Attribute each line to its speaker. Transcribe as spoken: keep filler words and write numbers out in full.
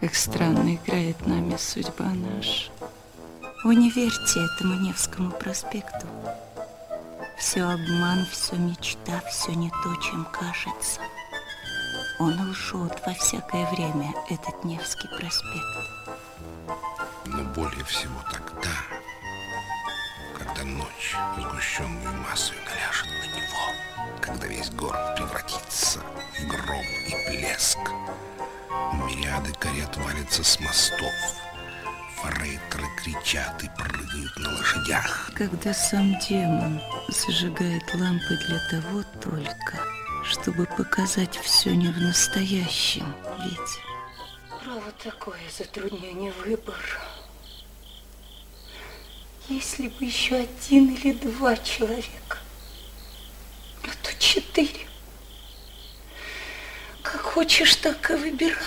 Speaker 1: Как странно играет нами судьба наша.
Speaker 2: Вы не верьте этому Невскому проспекту. Все обман, все мечта, все не то, чем кажется. Он лжет во всякое время, этот Невский проспект.
Speaker 3: Но более всего тогда, когда ночь, сгущенную массой, наляжет на него, когда весь город превратится в гром и блеск. Мириады карет валятся с мостов, форейтеры кричат и прыгают на лошадях.
Speaker 1: Когда сам демон зажигает лампы для того только, чтобы показать все не в настоящем виде.
Speaker 2: Право, такое затруднение выбора. Если бы еще один или два человека, а то четыре. Как хочешь, так и выбирай.